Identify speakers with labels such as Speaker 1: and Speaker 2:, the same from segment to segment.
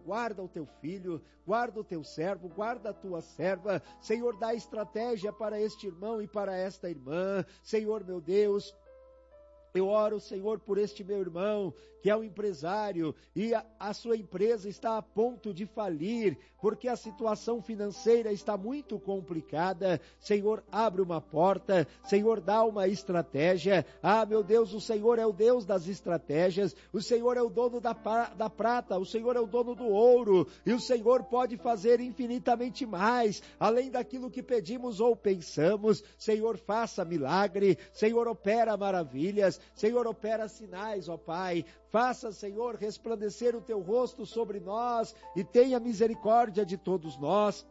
Speaker 1: guarda o teu filho, guarda o teu servo, guarda a tua serva. Senhor, dá estratégia para este irmão e para esta irmã. Senhor, meu Deus, eu oro, Senhor, por este meu irmão, que é um empresário, e a sua empresa está a ponto de falir, porque a situação financeira está muito complicada. Senhor, abre uma porta, Senhor, dá uma estratégia. Ah, meu Deus, o Senhor é o Deus das estratégias, o Senhor é o dono da prata, o Senhor é o dono do ouro, e o Senhor pode fazer infinitamente mais, além daquilo que pedimos ou pensamos. Senhor, faça milagre, Senhor, opera maravilhas, Senhor, opera sinais, ó Pai. Faça, Senhor, resplandecer o teu rosto sobre nós e tenha misericórdia de todos nós.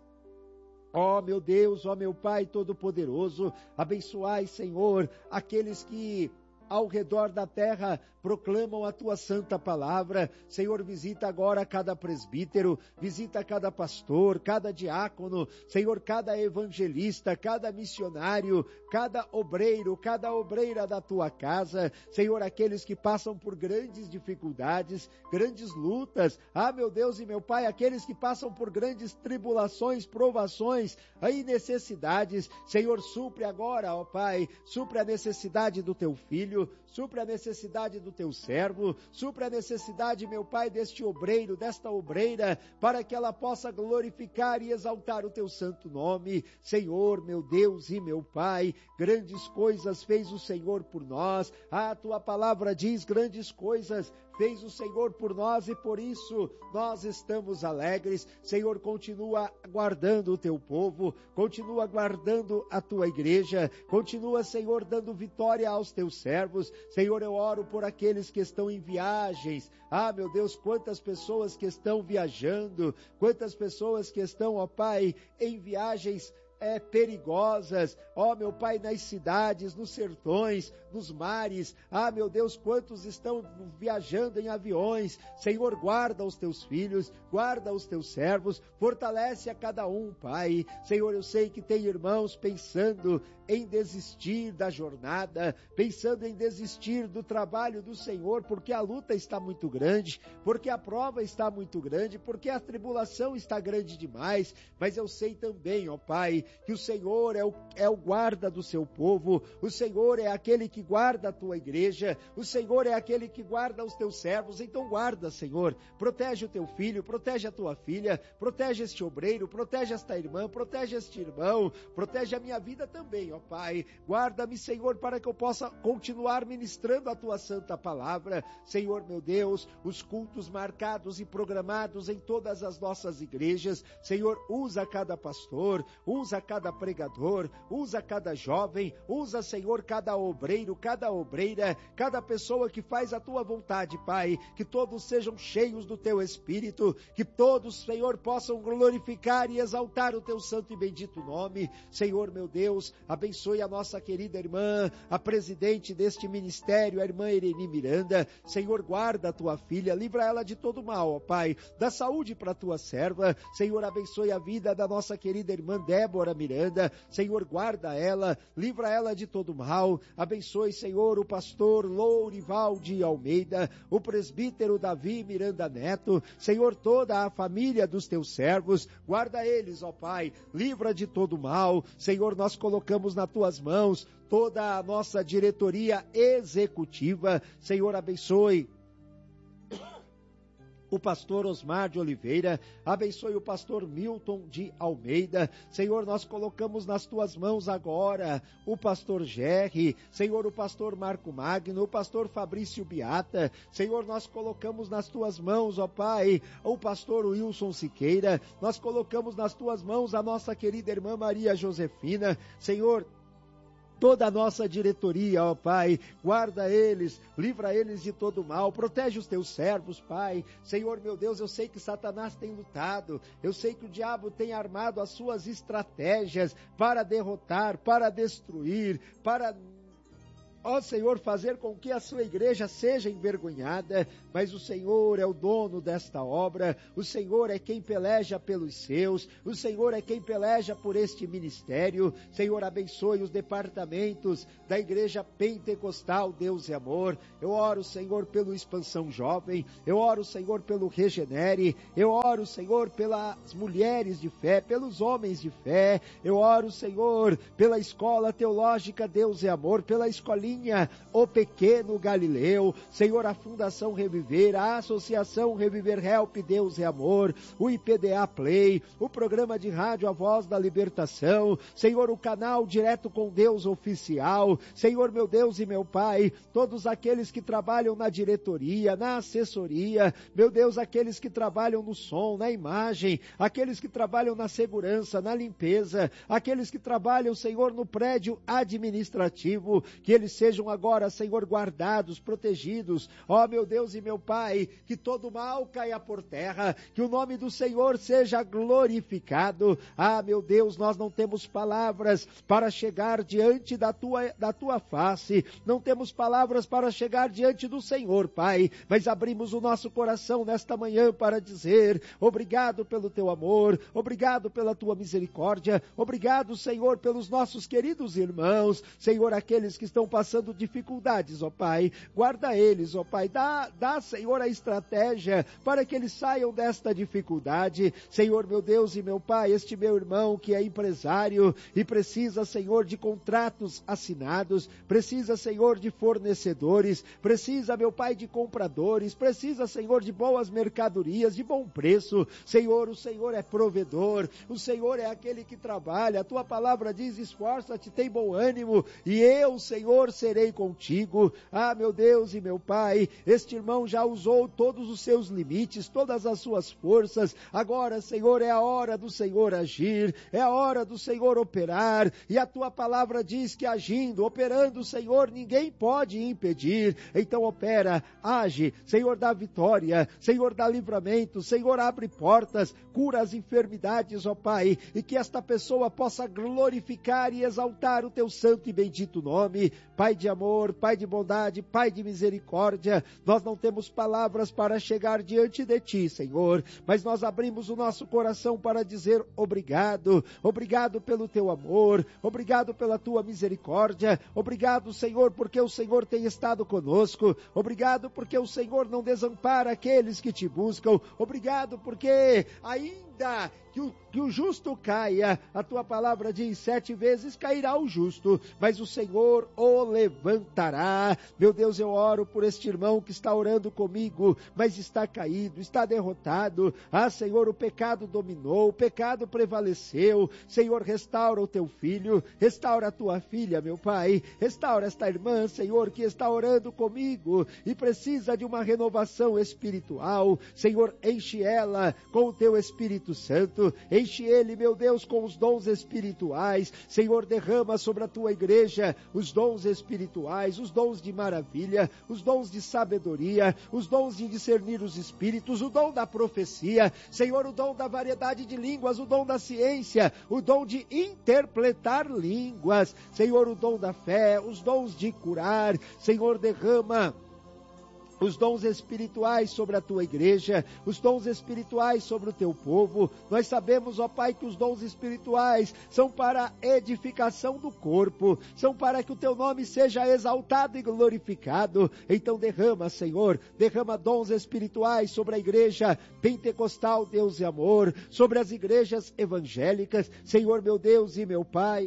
Speaker 1: Ó meu Deus, ó meu Pai Todo-Poderoso, abençoai, Senhor, aqueles que ao redor da terra proclamam a tua santa palavra. Senhor, visita agora cada presbítero, visita cada pastor, cada diácono, Senhor, cada evangelista, cada missionário, cada obreiro, cada obreira da tua casa. Senhor, aqueles que passam por grandes dificuldades, grandes lutas. Ah, meu Deus e meu Pai, aqueles que passam por grandes tribulações, provações, aí necessidades. Senhor, supre agora, ó Pai, supre a necessidade do teu filho, supre a necessidade do teu servo, supre a necessidade, meu Pai, deste obreiro, desta obreira, para que ela possa glorificar e exaltar o teu santo nome. Senhor, meu Deus e meu Pai, grandes coisas fez o Senhor por nós. A tua palavra diz: grandes coisas fez o Senhor por nós e por isso nós estamos alegres. Senhor, continua guardando o teu povo, continua guardando a tua igreja, continua, Senhor, dando vitória aos teus servos. Senhor, eu oro por aqueles que estão em viagens. Ah, meu Deus, quantas pessoas que estão viajando, quantas pessoas que estão, ó Pai, em viagens perigosas, ó meu Pai, nas cidades, nos sertões, nos mares. Ah, meu Deus, quantos estão viajando em aviões. Senhor, guarda os teus filhos, guarda os teus servos, fortalece a cada um, Pai. Senhor, eu sei que tem irmãos pensando em desistir da jornada, pensando em desistir do trabalho do Senhor, porque a luta está muito grande, porque a prova está muito grande, porque a tribulação está grande demais. Mas eu sei também, ó Pai, que o Senhor é o guarda do seu povo, o Senhor é aquele que guarda a tua igreja, o Senhor é aquele que guarda os teus servos. Então guarda, Senhor, protege o teu filho, protege a tua filha, protege este obreiro, protege esta irmã, protege este irmão, protege a minha vida também, ó Pai. Guarda-me, Senhor, para que eu possa continuar ministrando a tua santa palavra. Senhor, meu Deus, os cultos marcados e programados em todas as nossas igrejas, Senhor, usa cada pastor, usa cada pregador, usa cada jovem, usa, Senhor, cada obreiro, cada obreira, cada pessoa que faz a tua vontade, Pai. Que todos sejam cheios do teu Espírito, que todos, Senhor, possam glorificar e exaltar o teu santo e bendito nome. Senhor, meu Deus, abençoe a nossa querida irmã, a presidente deste ministério, a irmã Irene Miranda. Senhor, guarda a tua filha, livra ela de todo mal, ó Pai, dá saúde para a tua serva. Senhor, abençoe a vida da nossa querida irmã Débora Miranda. Senhor, guarda ela, livra ela de todo mal. Abençoe, Senhor, o pastor Lourival de Almeida, o presbítero Davi Miranda Neto. Senhor, toda a família dos teus servos, guarda eles, ó Pai, livra de todo mal. Senhor, nós colocamos nas tuas mãos toda a nossa diretoria executiva. Senhor, abençoe o pastor Osmar de Oliveira, abençoe o pastor Milton de Almeida. Senhor, nós colocamos nas tuas mãos agora o pastor Gerry, Senhor, o pastor Marco Magno, o pastor Fabrício Beata. Senhor, nós colocamos nas tuas mãos, ó Pai, o pastor Wilson Siqueira. Nós colocamos nas tuas mãos a nossa querida irmã Maria Josefina. Senhor, toda a nossa diretoria, ó Pai, guarda eles, livra eles de todo mal, protege os teus servos, Pai. Senhor, meu Deus, eu sei que Satanás tem lutado, eu sei que o diabo tem armado as suas estratégias para derrotar, para destruir, para ó Senhor, fazer com que a sua igreja seja envergonhada, mas o Senhor é o dono desta obra, o Senhor é quem peleja pelos seus, o Senhor é quem peleja por este ministério. Senhor, abençoe os departamentos da Igreja Pentecostal Deus e Amor. Eu oro, Senhor, pelo Expansão Jovem, eu oro, Senhor, pelo Regenere, eu oro, Senhor, pelas mulheres de fé, pelos homens de fé, eu oro, Senhor, pela Escola Teológica Deus e Amor, pela escolinha O Pequeno Galileu, Senhor, a Fundação Reviver, a Associação Reviver Help Deus e Amor, o IPDA Play, o programa de rádio A Voz da Libertação, Senhor, o canal Direto com Deus Oficial, Senhor, meu Deus e meu Pai, todos aqueles que trabalham na diretoria, na assessoria, meu Deus, aqueles que trabalham no som, na imagem, aqueles que trabalham na segurança, na limpeza, aqueles que trabalham, Senhor, no prédio administrativo, que eles sejam agora, Senhor, guardados, protegidos, ó meu Deus e meu Pai, que todo mal caia por terra, que o nome do Senhor seja glorificado. Ah, meu Deus, nós não temos palavras para chegar diante da tua face, não temos palavras para chegar diante do Senhor, Pai, mas abrimos o nosso coração nesta manhã para dizer, obrigado pelo teu amor, obrigado pela tua misericórdia, obrigado, Senhor, pelos nossos queridos irmãos, Senhor, aqueles que estão passando dificuldades, ó Pai, guarda eles, ó Pai, dá, Senhor, a estratégia para que eles saiam desta dificuldade. Senhor, meu Deus e meu Pai, este meu irmão que é empresário e precisa, Senhor, de contratos assinados, precisa, Senhor, de fornecedores, precisa, meu Pai, de compradores, precisa, Senhor, de boas mercadorias, de bom preço. Senhor, o Senhor é provedor, o Senhor é aquele que trabalha, a tua palavra diz, esforça-te, tem bom ânimo, e eu, Senhor, serei contigo. Ah, meu Deus e meu Pai, este irmão já usou todos os seus limites, todas as suas forças, agora, Senhor, é a hora do Senhor agir, é a hora do Senhor operar, e a tua palavra diz que agindo, operando, Senhor, ninguém pode impedir. Então opera, age, Senhor, dá vitória, Senhor, dá livramento, Senhor, abre portas, cura as enfermidades, ó Pai, e que esta pessoa possa glorificar e exaltar o teu santo e bendito nome. Pai de amor, Pai de bondade, Pai de misericórdia, nós não temos palavras para chegar diante de ti, Senhor, mas nós abrimos o nosso coração para dizer obrigado, obrigado pelo teu amor, obrigado pela tua misericórdia, obrigado, Senhor, porque o Senhor tem estado conosco, obrigado porque o Senhor não desampara aqueles que te buscam, obrigado porque ainda que o justo caia, a tua palavra diz 7 vezes cairá o justo, mas o Senhor o levantará. Meu Deus, eu oro por este irmão que está orando comigo, mas está caído, está derrotado. Ah, Senhor, o pecado dominou, o pecado prevaleceu. Senhor, restaura o teu filho, restaura a tua filha, meu Pai, restaura esta irmã, Senhor, que está orando comigo e precisa de uma renovação espiritual. Senhor, enche ela com o teu Espírito Santo, enche ele, meu Deus, com os dons espirituais. Senhor, derrama sobre a tua igreja os dons espirituais, os dons de maravilha, os dons de sabedoria, os dons de discernir os espíritos, o dom da profecia, Senhor, o dom da variedade de línguas, o dom da ciência, o dom de interpretar línguas, Senhor, o dom da fé, os dons de curar. Senhor, derrama os dons espirituais sobre a tua igreja, os dons espirituais sobre o teu povo. Nós sabemos, ó Pai, que os dons espirituais são para a edificação do corpo, são para que o teu nome seja exaltado e glorificado. Então derrama, Senhor, derrama dons espirituais sobre a igreja pentecostal Deus e Amor, sobre as igrejas evangélicas. Senhor, meu Deus e meu Pai,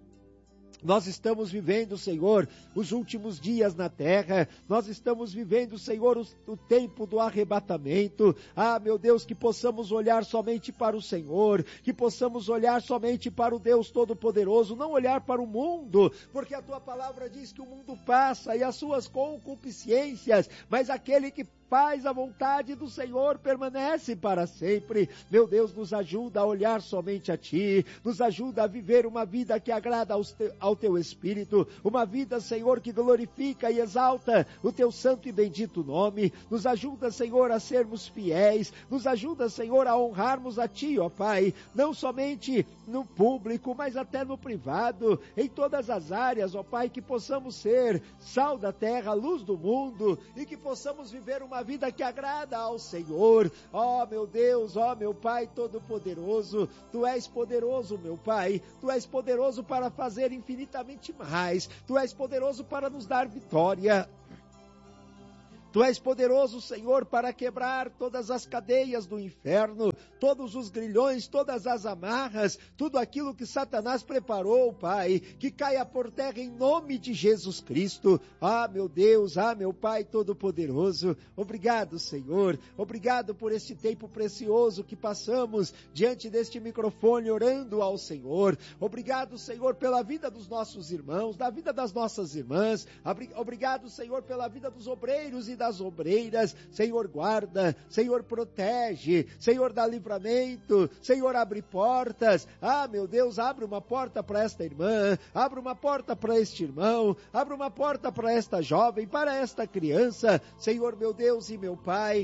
Speaker 1: nós estamos vivendo, Senhor, os últimos dias na terra, nós estamos vivendo, Senhor, o tempo do arrebatamento. Ah, meu Deus, que possamos olhar somente para o Senhor, que possamos olhar somente para o Deus Todo-Poderoso, não olhar para o mundo, porque a tua palavra diz que o mundo passa e as suas concupiscências, mas aquele que faz a vontade do Senhor permanece para sempre. Meu Deus, nos ajuda a olhar somente a Ti, nos ajuda a viver uma vida que agrada ao Teu Espírito, uma vida, Senhor, que glorifica e exalta o Teu santo e bendito nome. Nos ajuda, Senhor, a sermos fiéis, nos ajuda, Senhor, a honrarmos a Ti, ó Pai, não somente no público, mas até no privado, em todas as áreas, ó Pai, que possamos ser sal da terra, luz do mundo, e que possamos viver uma vida que agrada ao Senhor. Ó meu Deus, ó meu Pai Todo-Poderoso, Tu és poderoso, meu Pai, Tu és poderoso para fazer infinitamente mais, Tu és poderoso para nos dar vitória. Tu és poderoso, Senhor, para quebrar todas as cadeias do inferno, todos os grilhões, todas as amarras, tudo aquilo que Satanás preparou, Pai, que caia por terra em nome de Jesus Cristo. Ah, meu Deus, ah, meu Pai Todo-Poderoso, obrigado, Senhor, obrigado por este tempo precioso que passamos diante deste microfone orando ao Senhor. Obrigado, Senhor, pela vida dos nossos irmãos, da vida das nossas irmãs. Obrigado, Senhor, pela vida dos obreiros e das obreiras. Senhor, guarda, Senhor, protege, Senhor, dá livramento, Senhor, abre portas. Ah, meu Deus, abre uma porta para esta irmã, abre uma porta para este irmão, abre uma porta para esta jovem, para esta criança, Senhor, meu Deus e meu Pai.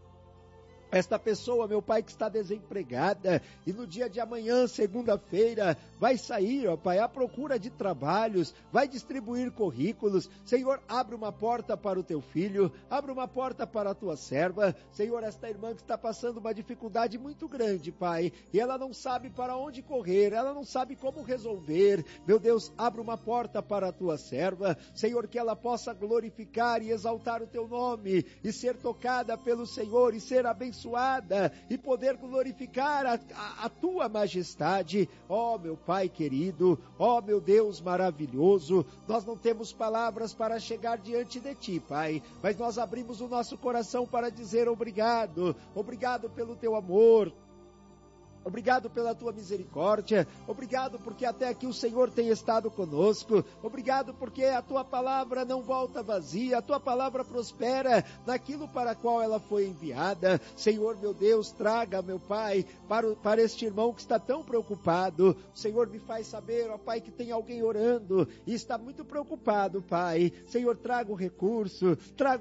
Speaker 1: Esta pessoa, meu Pai, que está desempregada e no dia de amanhã, segunda-feira, vai sair, ó Pai, à procura de trabalhos, vai distribuir currículos. Senhor, abre uma porta para o teu filho, abre uma porta para a tua serva. Senhor, esta irmã que está passando uma dificuldade muito grande, Pai, e ela não sabe para onde correr, ela não sabe como resolver. Meu Deus, abre uma porta para a tua serva. Senhor, que ela possa glorificar e exaltar o teu nome e ser tocada pelo Senhor e ser abençoada e poder glorificar a tua majestade. Ó meu Pai querido, ó meu Deus maravilhoso, nós não temos palavras para chegar diante de Ti, Pai, mas nós abrimos o nosso coração para dizer obrigado, obrigado pelo Teu amor, obrigado pela Tua misericórdia, obrigado porque até aqui o Senhor tem estado conosco, obrigado porque a Tua palavra não volta vazia, a Tua palavra prospera naquilo para qual ela foi enviada. Senhor, meu Deus, traga, meu Pai, para este irmão que está tão preocupado. O Senhor me faz saber, ó Pai, que tem alguém orando e está muito preocupado, Pai. Senhor, traga o recurso,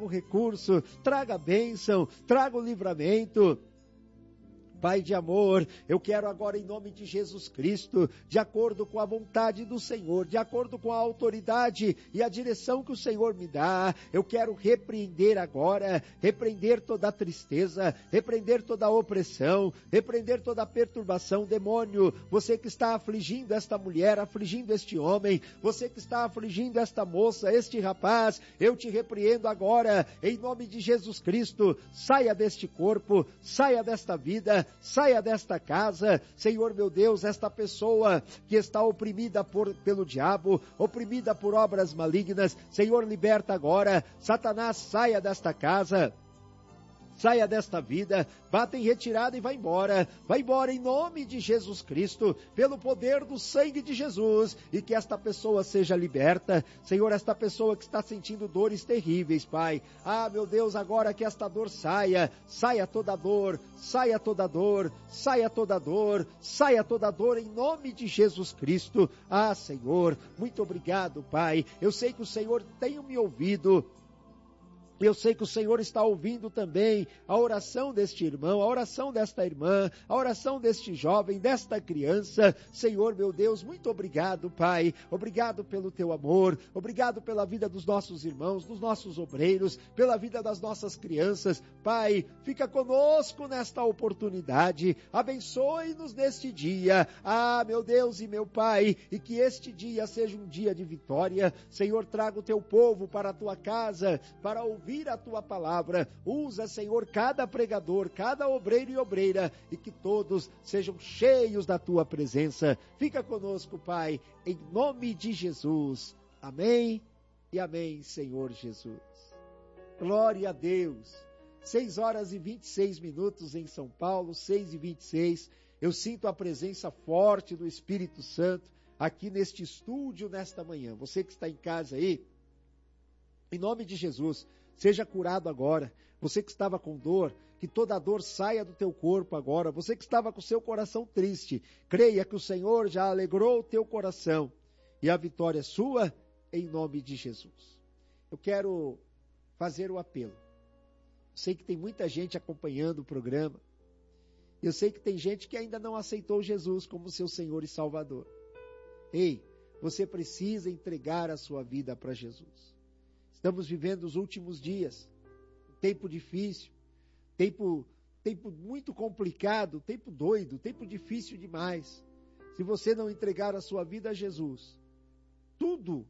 Speaker 1: traga a bênção, traga o livramento. Pai de amor, eu quero agora em nome de Jesus Cristo, de acordo com a vontade do Senhor, de acordo com a autoridade e a direção que o Senhor me dá, eu quero repreender agora, repreender toda a tristeza, repreender toda a opressão, repreender toda a perturbação. Demônio, você que está afligindo esta mulher, afligindo este homem, você que está afligindo esta moça, este rapaz, eu te repreendo agora, em nome de Jesus Cristo. Saia deste corpo, saia desta vida, saia desta casa. Senhor meu Deus, esta pessoa que está oprimida pelo diabo, oprimida por obras malignas, Senhor, liberta agora. Satanás, saia desta casa, saia desta vida, bata em retirada e vai embora em nome de Jesus Cristo, pelo poder do sangue de Jesus, e que esta pessoa seja liberta. Senhor, esta pessoa que está sentindo dores terríveis, Pai, ah meu Deus, agora que esta dor saia toda dor, saia toda dor, saia toda dor, saia toda dor em nome de Jesus Cristo. Ah Senhor, muito obrigado, Pai, eu sei que o Senhor tem me ouvido, eu sei que o Senhor está ouvindo também a oração deste irmão, a oração desta irmã, a oração deste jovem, desta criança. Senhor, meu Deus, muito obrigado, Pai. Obrigado pelo Teu amor, obrigado pela vida dos nossos irmãos, dos nossos obreiros, pela vida das nossas crianças. Pai, fica conosco nesta oportunidade, abençoe-nos neste dia. Ah, meu Deus e meu Pai, e que este dia seja um dia de vitória. Senhor, traga o Teu povo para a Tua casa, para ouvir a Tua palavra. Usa, Senhor, cada pregador, cada obreiro e obreira, e que todos sejam cheios da Tua presença. Fica conosco, Pai, em nome de Jesus. Amém e amém, Senhor Jesus. Glória a Deus. 6h26 em São Paulo, 6h26. Eu sinto a presença forte do Espírito Santo aqui neste estúdio nesta manhã. Você que está em casa aí, em nome de Jesus, seja curado agora. Você que estava com dor, que toda a dor saia do teu corpo agora. Você que estava com o seu coração triste, creia que o Senhor já alegrou o teu coração. E a vitória é sua, em nome de Jesus. Eu quero fazer o apelo. Eu sei que tem muita gente acompanhando o programa. Eu sei que tem gente que ainda não aceitou Jesus como seu Senhor e Salvador. Ei, você precisa entregar a sua vida para Jesus. Estamos vivendo os últimos dias. Tempo difícil, tempo muito complicado, tempo doido, tempo difícil demais. Se você não entregar a sua vida a Jesus, tudo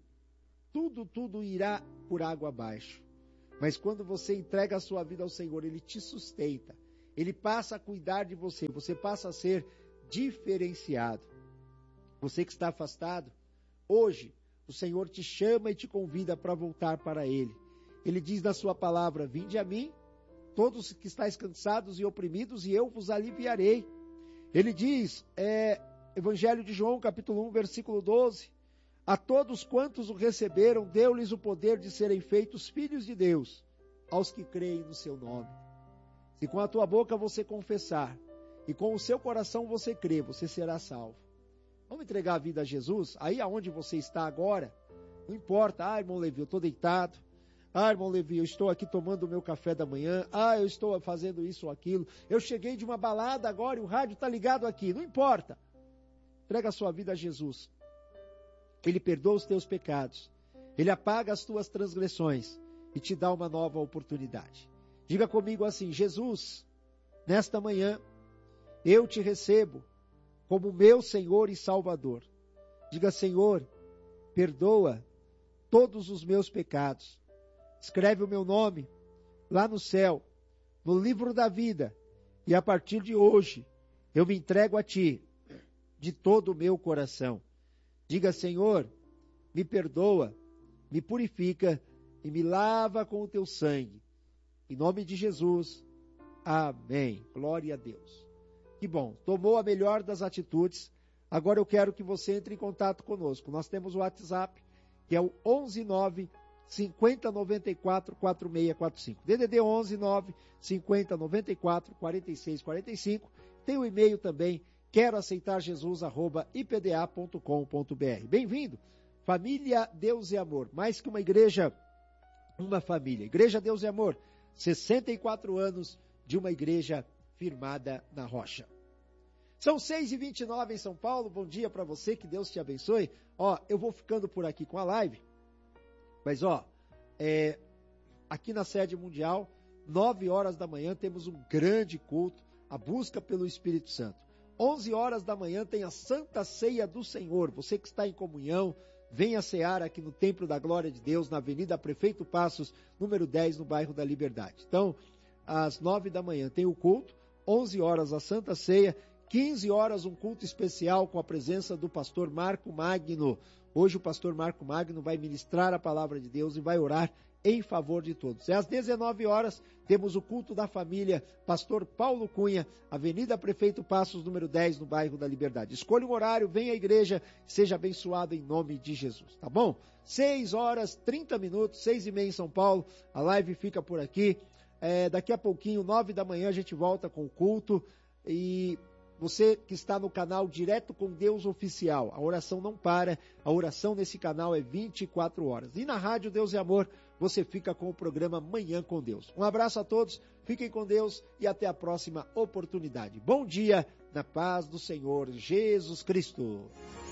Speaker 1: irá por água abaixo. Mas quando você entrega a sua vida ao Senhor, Ele te sustenta, Ele passa a cuidar de você, você passa a ser diferenciado. Você que está afastado, hoje o Senhor te chama e te convida para voltar para Ele. Ele diz na sua palavra, vinde a mim, todos que estáis cansados e oprimidos, e eu vos aliviarei. Ele diz, Evangelho de João, capítulo 1, versículo 12, a todos quantos o receberam, deu-lhes o poder de serem feitos filhos de Deus, aos que creem no seu nome. Se com a tua boca você confessar, e com o seu coração você crer, você será salvo. Vamos entregar a vida a Jesus, aí aonde você está agora, não importa, irmão Levi, eu estou deitado, irmão Levi, eu estou aqui tomando o meu café da manhã, eu estou fazendo isso ou aquilo, eu cheguei de uma balada agora e o rádio está ligado aqui, não importa. Entrega a sua vida a Jesus. Ele perdoa os teus pecados, Ele apaga as tuas transgressões e te dá uma nova oportunidade. Diga comigo assim, Jesus, nesta manhã, eu te recebo como meu Senhor e Salvador. Diga, Senhor, perdoa todos os meus pecados. Escreve o meu nome lá no céu, no livro da vida, e a partir de hoje, eu me entrego a Ti, de todo o meu coração. Diga, Senhor, me perdoa, me purifica e me lava com o Teu sangue. Em nome de Jesus, amém. Glória a Deus. Que bom, tomou a melhor das atitudes. Agora eu quero que você entre em contato conosco. Nós temos o WhatsApp, que é o 119 5094 4645. DDD 119 5094 4645. Tem o e-mail também, queroaceitarjesus@ipda.com.br. Bem-vindo, família Deus e Amor, mais que uma igreja, uma família. Igreja Deus e Amor, 64 anos de uma igreja firmada na rocha. São 6h29 em São Paulo, bom dia para você, que Deus te abençoe. Eu vou ficando por aqui com a live, mas aqui na sede mundial, 9 horas da manhã, temos um grande culto, a busca pelo Espírito Santo. 11 horas da manhã tem a Santa Ceia do Senhor. Você que está em comunhão, venha cear aqui no Templo da Glória de Deus, na Avenida Prefeito Passos, número 10, no bairro da Liberdade. Então, às 9 da manhã tem o culto, 11 horas a Santa Ceia, 15 horas um culto especial com a presença do pastor Marco Magno. Hoje o pastor Marco Magno vai ministrar a palavra de Deus e vai orar em favor de todos. Às 19 horas temos o culto da família Pastor Paulo Cunha, Avenida Prefeito Passos, número 10, no bairro da Liberdade. Escolha um horário, venha à igreja, seja abençoado em nome de Jesus, tá bom? 6h30, 6h30 em São Paulo, a live fica por aqui. Daqui a pouquinho, 9 da manhã, a gente volta com o culto. E você que está no canal Direto com Deus Oficial, a oração não para, a oração nesse canal é 24 horas. E na Rádio Deus e Amor, você fica com o programa Manhã com Deus. Um abraço a todos, fiquem com Deus e até a próxima oportunidade. Bom dia, na paz do Senhor Jesus Cristo.